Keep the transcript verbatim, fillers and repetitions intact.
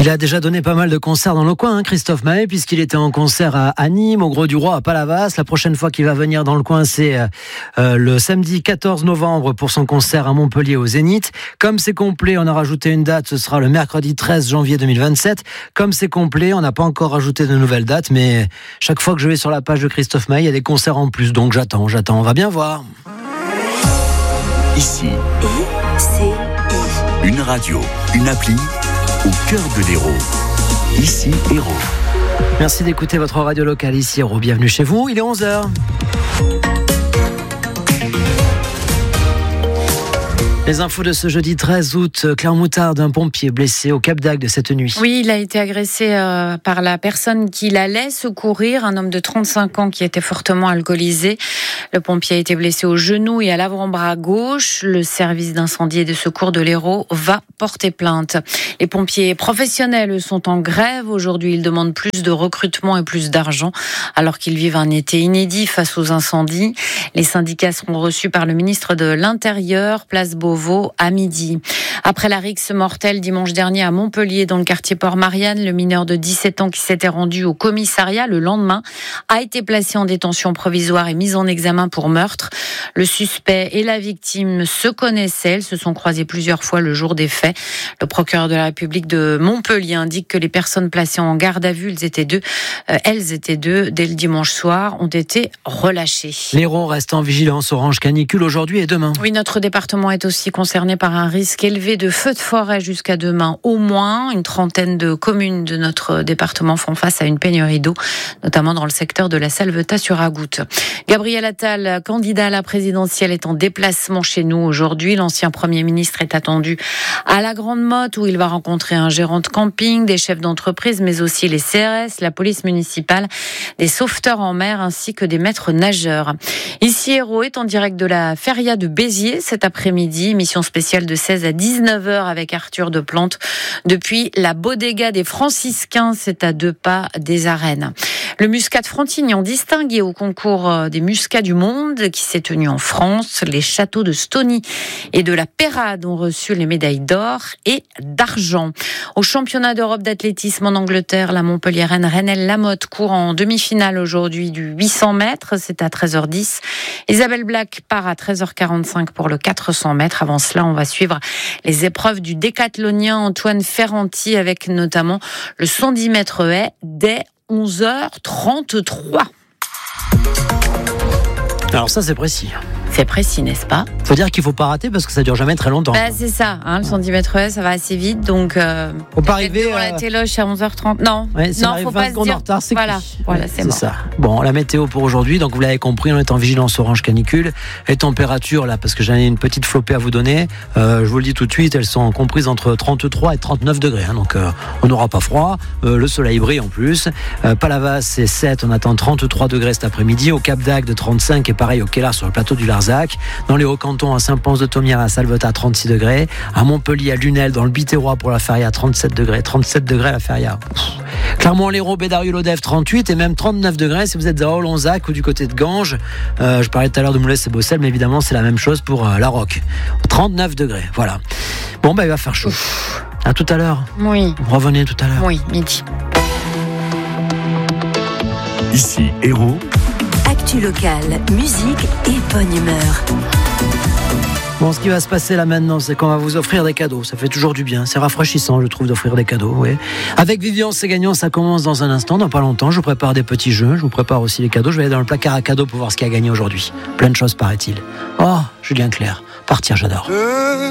Il a déjà donné pas mal de concerts dans le coin, hein, Christophe Maé, puisqu'il était en concert à, à Nîmes, au Gros du Roi, à Palavas. La prochaine fois qu'il va venir dans le coin, c'est euh, le samedi quatorze novembre pour son concert à Montpellier au Zénith. Comme c'est complet, on a rajouté une date, ce sera le mercredi treize janvier deux mille vingt-sept. Comme c'est complet, on n'a pas encore rajouté de nouvelles dates, mais chaque fois que je vais sur la page de Christophe Maé, il y a des concerts en plus, donc j'attends, j'attends, on va bien voir. Ici, I C I. une radio, une appli au cœur de l'Hérault. Ici, Hérault. Merci d'écouter votre radio locale ici, Hérault. Bienvenue chez vous, il est onze heures. Les infos de ce jeudi treize août, Claire Moutarde, un pompier blessé au Cap d'Agde cette nuit. Oui, il a été agressé euh, par la personne qui l'allait secourir, un homme de trente-cinq ans qui était fortement alcoolisé. Le pompier a été blessé au genou et à l'avant-bras gauche. Le service d'incendie et de secours de l'Hérault va porter plainte. Les pompiers professionnels sont en grève. Aujourd'hui, ils demandent plus de recrutement et plus d'argent alors qu'ils vivent un été inédit face aux incendies. Les syndicats seront reçus par le ministre de l'Intérieur, place Beauvau, à midi. Après la rixe mortelle dimanche dernier à Montpellier, dans le quartier Port-Marianne, le mineur de dix-sept ans qui s'était rendu au commissariat le lendemain a été placé en détention provisoire et mis en examen pour meurtre. Le suspect et la victime se connaissaient, elles se sont croisées plusieurs fois le jour des faits. Le procureur de la République de Montpellier indique que les personnes placées en garde à vue, elles étaient deux, euh, elles étaient deux dès le dimanche soir, ont été relâchées. L'Hérault reste en vigilance orange canicule aujourd'hui et demain. Oui, notre département est aussi concerné par un risque élevé de feux de forêt jusqu'à demain au moins. Une trentaine de communes de notre département font face à une pénurie d'eau, notamment dans le secteur de la Salvetat-sur-Agoutte. Gabriel Attal, candidat à la présidentielle, est en déplacement chez nous aujourd'hui. L'ancien Premier ministre est attendu à la Grande Motte où il va rencontrer un gérant de camping, des chefs d'entreprise, mais aussi les C R S, la police municipale, des sauveteurs en mer ainsi que des maîtres nageurs. Ici, Hérault est en direct de la feria de Béziers cet après-midi. Émission spéciale de seize à dix-neuf heures avec Arthur de Plante. Depuis la bodega des Franciscains, c'est à deux pas des arènes. Le Muscat de Frontignan, distingué au concours des Muscats du monde qui s'est tenu en France. Les châteaux de Stony et de la Pérade ont reçu les médailles d'or et d'argent. Au championnat d'Europe d'athlétisme en Angleterre, la Montpelliéraine Renelle Lamotte court en demi-finale aujourd'hui du huit cents mètres. C'est à treize heures dix. Isabelle Black part à treize heures quarante-cinq pour le quatre cents mètres. Avant cela, on va suivre les épreuves du décathlonien Antoine Ferranti avec notamment le cent dix mètres haies dès onze heures trente-trois. Alors ça, c'est précis. C'est précis, n'est-ce pas ? Faut dire qu'il faut pas rater parce que ça dure jamais très longtemps. Bah, c'est ça, hein, le cent dix mètres haies, ça va assez vite, donc euh, faut pas arriver devant euh... la téloche à onze heures trente. Non, ouais, si non, on faut pas se dire. En retard, c'est voilà, voilà, ouais, c'est, c'est mort. ça. Bon, la météo pour aujourd'hui, donc vous l'avez compris, on est en vigilance orange canicule. Les températures là, parce que j'en ai une petite flopée à vous donner. Euh, je vous le dis tout de suite, elles sont comprises entre trente-trois et trente-neuf degrés. Hein, donc euh, on n'aura pas froid. Euh, le soleil brille en plus. Euh, Palavas c'est sept, on attend trente-trois degrés cet après-midi. Au Cap d'Agde trente-cinq et pareil au Kellar sur le plateau du Larzac. Dans les Hauts-Cantons, à Saint-Pons-de-Thomières, à Salvetat, trente-six degrés. À Montpellier, à Lunel, dans le Biterrois pour la feria, trente-sept degrés. trente-sept degrés à la feria. Clermont-Lérault, Bédarieux-Lodève, trente-huit et même trente-neuf degrés si vous êtes à Olonzac ou du côté de Ganges. Euh, je parlais tout à l'heure de Moulins et Bossel, mais évidemment, c'est la même chose pour euh, la Roque. trente-neuf degrés, voilà. Bon, bah, il va faire chaud. Ouf. À tout à l'heure. Oui. Revenez tout à l'heure. Oui, midi. Ici, Hérault. Actu locale, musique et bonne humeur. Bon, ce qui va se passer là maintenant, c'est qu'on va vous offrir des cadeaux. Ça fait toujours du bien. C'est rafraîchissant, je trouve, d'offrir des cadeaux. Oui. Avec Vivian, c'est gagnant. Ça commence dans un instant, dans pas longtemps. Je vous prépare des petits jeux. Je vous prépare aussi les cadeaux. Je vais aller dans le placard à cadeaux pour voir ce qui a gagné aujourd'hui. Plein de choses, paraît-il. Oh, Julien Clerc. Partir, j'adore.